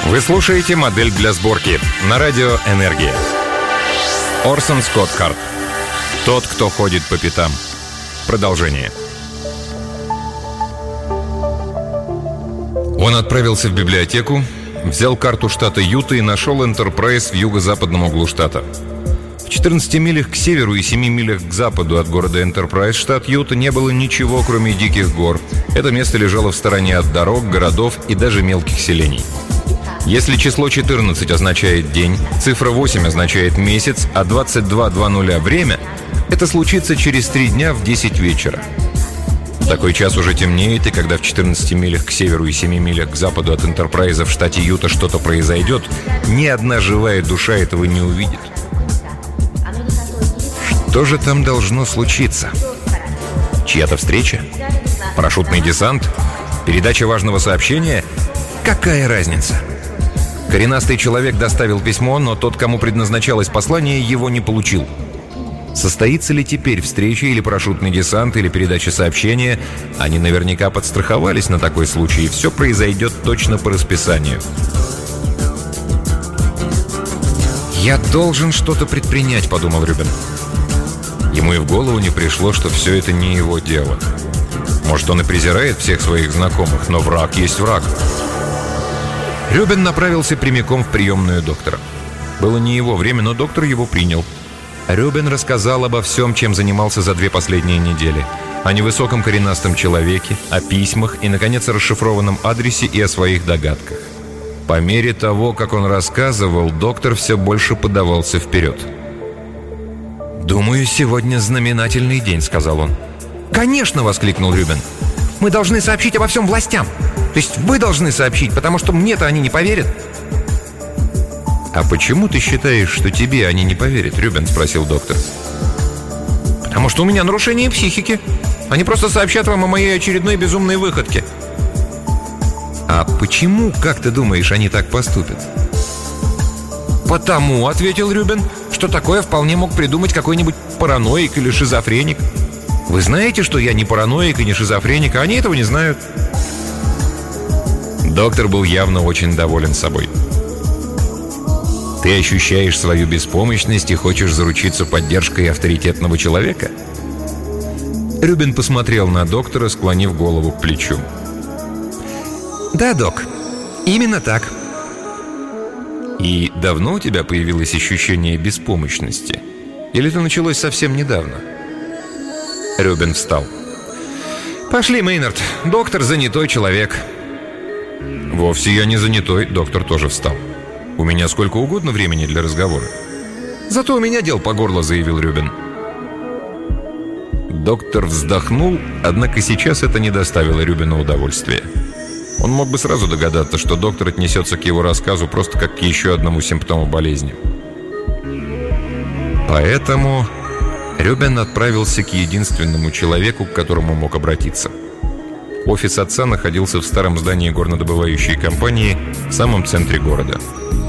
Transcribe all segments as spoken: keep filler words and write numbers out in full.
Вы слушаете «Модель для сборки» на радио «Энергия». Орсон Скотт Кард. Тот, кто ходит по пятам. Продолжение. Он отправился в библиотеку, взял карту штата Юта и нашел Энтерпрайз в юго-западном углу штата. В четырнадцати милях к северу и семи милях к западу от города Энтерпрайз, штат Юта, не было ничего, кроме диких гор. Это место лежало в стороне от дорог, городов и даже мелких селений. Если число четырнадцать означает день, цифра восемь означает месяц, а двадцать два двадцать время, это случится через три дня в десять вечера. В такой час уже темнеет, и когда в четырнадцати милях к северу и семи милях к западу от Энтерпрайза в штате Юта что-то произойдет, ни одна живая душа этого не увидит. Что же там должно случиться? Чья-то встреча? Парашютный десант? Передача важного сообщения? Какая разница? Коренастый человек доставил письмо, но тот, кому предназначалось послание, его не получил. Состоится ли теперь встреча или парашютный десант, или передача сообщения? Они наверняка подстраховались на такой случай, и все произойдет точно по расписанию. «Я должен что-то предпринять», — подумал Рюбен. Ему и в голову не пришло, что все это не его дело. Может, он и презирает всех своих знакомых, но враг есть враг. Рюбен направился прямиком в приемную доктора. Было не его время, но доктор его принял. Рюбен рассказал обо всем, чем занимался за две последние недели. О невысоком коренастом человеке, о письмах и, наконец, о расшифрованном адресе и о своих догадках. По мере того, как он рассказывал, доктор все больше подавался вперед. «Думаю, сегодня знаменательный день», — сказал он. «Конечно!» — воскликнул Рюбен. «Мы должны сообщить обо всем властям. То есть вы должны сообщить, потому что мне-то они не поверят». «А почему ты считаешь, что тебе они не поверят, Рюбен?» — спросил доктор. «Потому что у меня нарушение психики. Они просто сообщат вам о моей очередной безумной выходке». «А почему, как ты думаешь, они так поступят?» «Потому», — ответил Рюбен, — «что такое вполне мог придумать какой-нибудь параноик или шизофреник. Вы знаете, что я не параноик и не шизофреник, а они этого не знают». Доктор был явно очень доволен собой. «Ты ощущаешь свою беспомощность и хочешь заручиться поддержкой авторитетного человека?» Рюбен посмотрел на доктора, склонив голову к плечу. «Да, док, именно так». «И давно у тебя появилось ощущение беспомощности? Или это началось совсем недавно?» Рюбен встал. «Пошли, Мейнард. Доктор занятой человек». «Вовсе я не занятой», — доктор тоже встал. «У меня сколько угодно времени для разговора». «Зато у меня дел по горло», — заявил Рюбен. Доктор вздохнул, однако сейчас это не доставило Рюбену удовольствия. Он мог бы сразу догадаться, что доктор отнесется к его рассказу просто как к еще одному симптому болезни. Поэтому Рюбен отправился к единственному человеку, к которому мог обратиться. Офис отца находился в старом здании горнодобывающей компании в самом центре города.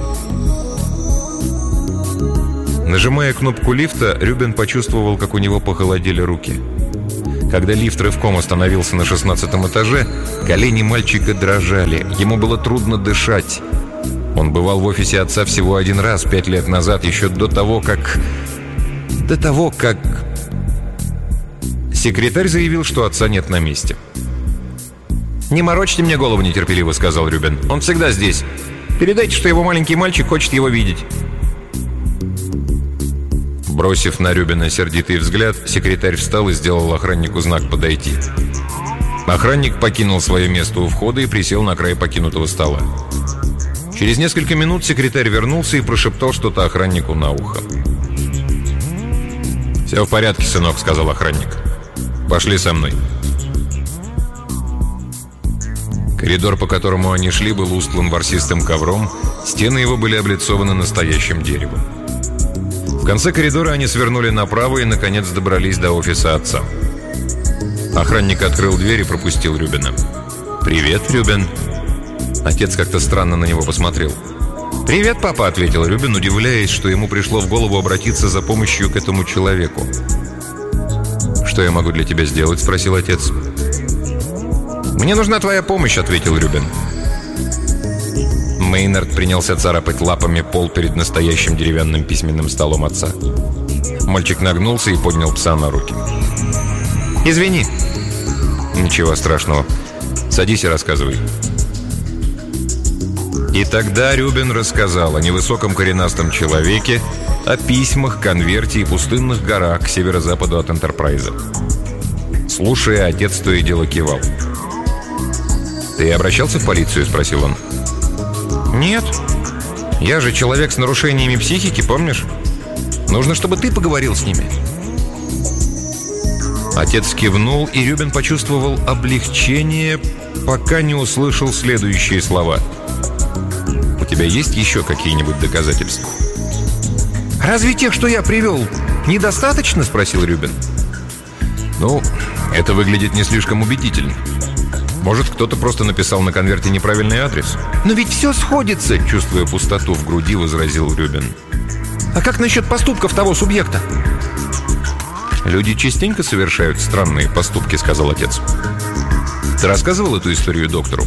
Нажимая кнопку лифта, Рюбен почувствовал, как у него похолодели руки. Когда лифт рывком остановился на шестнадцатом этаже, колени мальчика дрожали, ему было трудно дышать. Он бывал в офисе отца всего один раз, пять лет назад, еще до того, как... До того, как... Секретарь заявил, что отца нет на месте. «Не морочьте мне голову», — нетерпеливо сказал Рюбен. «Он всегда здесь. Передайте, что его маленький мальчик хочет его видеть». Бросив на Рюбена сердитый взгляд, секретарь встал и сделал охраннику знак «подойти». Охранник покинул свое место у входа и присел на край покинутого стола. Через несколько минут секретарь вернулся и прошептал что-то охраннику на ухо. «Все в порядке, сынок», — сказал охранник. «Пошли со мной». Коридор, по которому они шли, был устлан ворсистым ковром, стены его были облицованы настоящим деревом. В конце коридора они свернули направо и, наконец, добрались до офиса отца. Охранник открыл дверь и пропустил Рюбена. «Привет, Рюбен». Отец как-то странно на него посмотрел. «Привет, папа», — ответил Рюбен, удивляясь, что ему пришло в голову обратиться за помощью к этому человеку. «Что я могу для тебя сделать?» — спросил отец. «Мне нужна твоя помощь», — ответил Рюбен. Мейнард принялся царапать лапами пол перед настоящим деревянным письменным столом отца. Мальчик нагнулся и поднял пса на руки. «Извини». «Ничего страшного. Садись и рассказывай». И тогда Рюбен рассказал о невысоком коренастом человеке, о письмах, конверте и пустынных горах к северо-западу от Энтерпрайза. Слушая, отец то и дело кивал. «Ты обращался в полицию?» – спросил он. «Нет. Я же человек с нарушениями психики, помнишь? Нужно, чтобы ты поговорил с ними». Отец кивнул, и Рюбен почувствовал облегчение, пока не услышал следующие слова. «У тебя есть еще какие-нибудь доказательства?» «Разве тех, что я привел, недостаточно?» – спросил Рюбен. «Ну, это выглядит не слишком убедительно. Может, кто-то просто написал на конверте неправильный адрес?» «Но ведь все сходится!» – чувствуя пустоту в груди, возразил Рюбен. «А как насчет поступков того субъекта?» «Люди частенько совершают странные поступки», – сказал отец. «Ты рассказывал эту историю доктору?»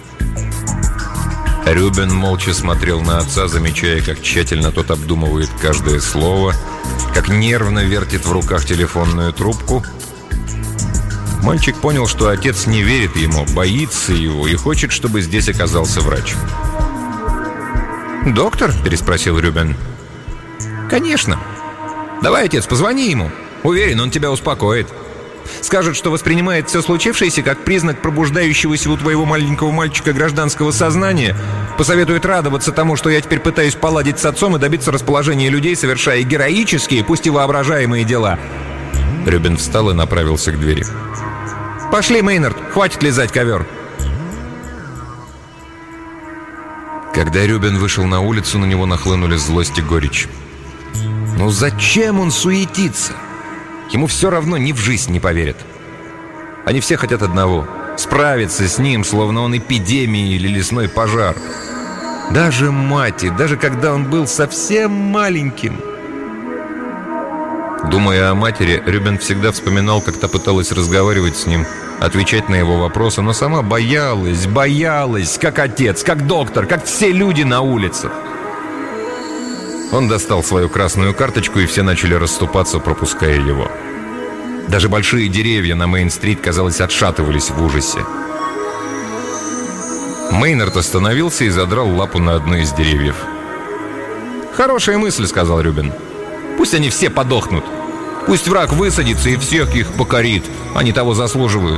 Рюбен молча смотрел на отца, замечая, как тщательно тот обдумывает каждое слово, как нервно вертит в руках телефонную трубку. Мальчик понял, что отец не верит ему, боится его и хочет, чтобы здесь оказался врач. «Доктор?» – переспросил Рюбен. «Конечно. Давай, отец, позвони ему. Уверен, он тебя успокоит. Скажет, что воспринимает все случившееся как признак пробуждающегося у твоего маленького мальчика гражданского сознания. Посоветует радоваться тому, что я теперь пытаюсь поладить с отцом и добиться расположения людей, совершая героические, пусть и воображаемые дела». Рюбен встал и направился к двери. «Пошли, Мейнард, хватит лизать ковер». Когда Рюбен вышел на улицу, на него нахлынули злость и горечь. Ну зачем он суетится? Ему все равно ни в жизнь не поверят. Они все хотят одного — справиться с ним, словно он эпидемия или лесной пожар. Даже мать, даже когда он был совсем маленьким. Думая о матери, Рюбен всегда вспоминал, как та пыталась разговаривать с ним, отвечать на его вопросы, но сама боялась, боялась, как отец, как доктор, как все люди на улицах. Он достал свою красную карточку, и все начали расступаться, пропуская его. Даже большие деревья на Мейн-стрит, казалось, отшатывались в ужасе. Мейнард остановился и задрал лапу на одно из деревьев. «Хорошая мысль», — сказал Рюбен. «Пусть они все подохнут. Пусть враг высадится и всех их покорит. Они того заслуживают».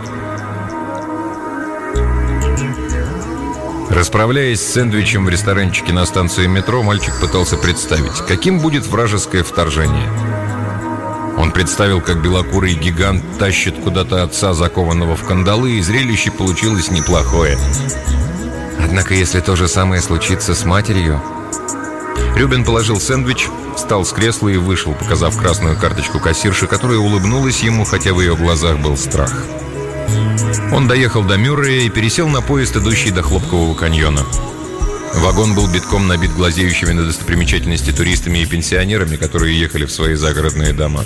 Расправляясь с сэндвичем в ресторанчике на станции метро, мальчик пытался представить, каким будет вражеское вторжение. Он представил, как белокурый гигант тащит куда-то отца, закованного в кандалы, и зрелище получилось неплохое. Однако, если то же самое случится с матерью... Рюбен положил сэндвич, встал с кресла и вышел, показав красную карточку кассирши, которая улыбнулась ему, хотя в ее глазах был страх. Он доехал до Мюррея и пересел на поезд, идущий до Хлопкового каньона. Вагон был битком набит глазеющими на достопримечательности туристами и пенсионерами, которые ехали в свои загородные дома.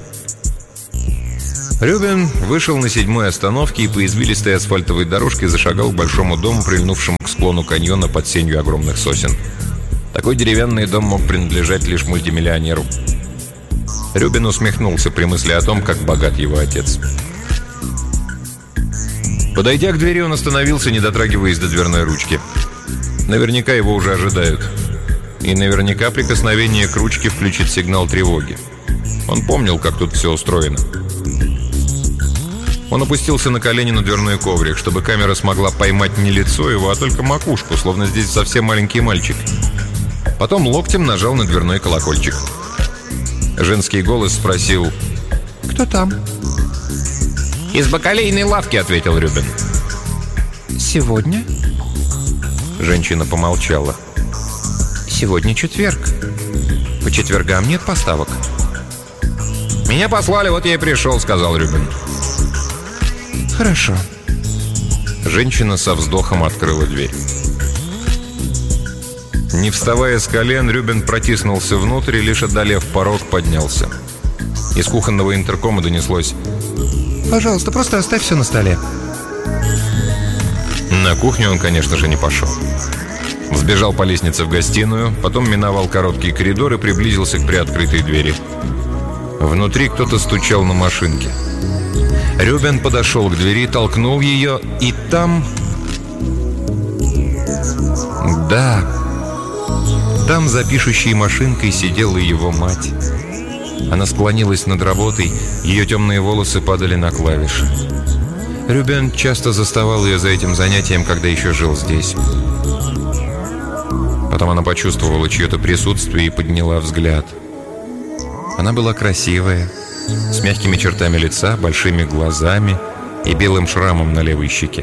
Рюбен вышел на седьмой остановке и по извилистой асфальтовой дорожке зашагал к большому дому, прильнувшему к склону каньона под сенью огромных сосен. Такой деревянный дом мог принадлежать лишь мультимиллионеру. Рюбен усмехнулся при мысли о том, как богат его отец. Подойдя к двери, он остановился, не дотрагиваясь до дверной ручки. Наверняка его уже ожидают. И наверняка прикосновение к ручке включит сигнал тревоги. Он помнил, как тут все устроено. Он опустился на колени на дверной коврик, чтобы камера смогла поймать не лицо его, а только макушку, словно здесь совсем маленький мальчик. Потом локтем нажал на дверной колокольчик. Женский голос спросил: «Кто там?» «Из бакалейной лавки», — ответил Рюбен. «Сегодня?» Женщина помолчала. «Сегодня четверг. По четвергам нет поставок». «Меня послали, вот я и пришел», — сказал Рюбен. «Хорошо». Женщина со вздохом открыла дверь. Не вставая с колен, Рюбен протиснулся внутрь и, лишь одолев порог, поднялся. Из кухонного интеркома донеслось: «Пожалуйста, просто оставь все на столе». На кухню он, конечно же, не пошел. Взбежал по лестнице в гостиную, потом миновал короткий коридор и приблизился к приоткрытой двери. Внутри кто-то стучал на машинке. Рюбен подошел к двери, толкнул ее, и там... Да, там за пишущей машинкой сидела его мать. Она склонилась над работой, ее темные волосы падали на клавиши. Рюбен часто заставал ее за этим занятием, когда еще жил здесь. Потом она почувствовала чье-то присутствие и подняла взгляд. Она была красивая, с мягкими чертами лица, большими глазами и белым шрамом на левой щеке.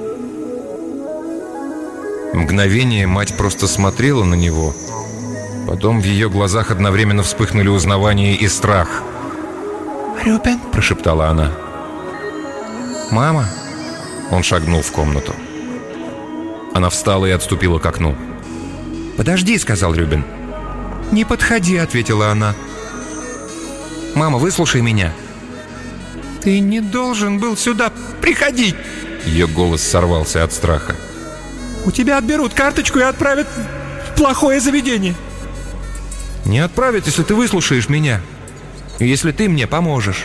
Мгновение мать просто смотрела на него. Потом в ее глазах одновременно вспыхнули узнавание и страх. «Рюбен», — прошептала она. «Мама?» Он шагнул в комнату. Она встала и отступила к окну. «Подожди», — сказал Рюбен. «Не подходи», — ответила она. «Мама, выслушай меня». «Ты не должен был сюда приходить». Ее голос сорвался от страха. «У тебя отберут карточку и отправят в плохое заведение». «Не отправят, если ты выслушаешь меня. И если ты мне поможешь».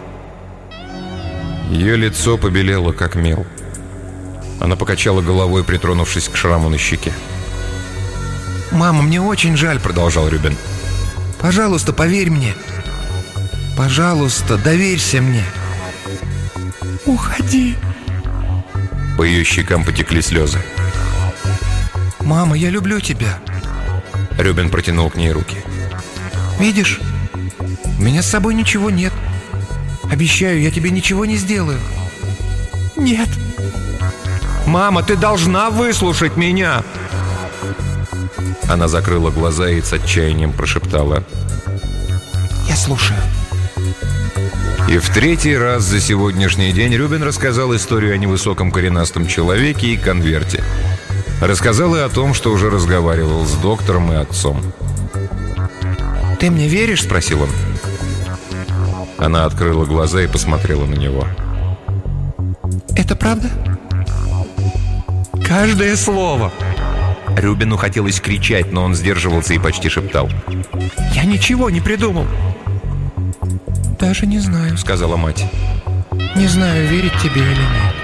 Ее лицо побелело, как мел. Она покачала головой, притронувшись к шраму на щеке. «Мама, мне очень жаль», — продолжал Рюбен. «Пожалуйста, поверь мне. Пожалуйста, доверься мне». «Уходи». По ее щекам потекли слезы. «Мама, я люблю тебя». Рюбен протянул к ней руки. «Видишь, у меня с собой ничего нет. Обещаю, я тебе ничего не сделаю». «Нет». «Мама, ты должна выслушать меня». Она закрыла глаза и с отчаянием прошептала: «Я слушаю». И в третий раз за сегодняшний день Рюбен рассказал историю о невысоком коренастом человеке и конверте. Рассказал и о том, что уже разговаривал с доктором и отцом. «Ты мне веришь?» — спросил он. Она открыла глаза и посмотрела на него. «Это правда?» «Каждое слово!» Рюбену хотелось кричать, но он сдерживался и почти шептал: «Я ничего не придумал». «Даже не знаю», — сказала мать. «Не знаю, верить тебе или нет».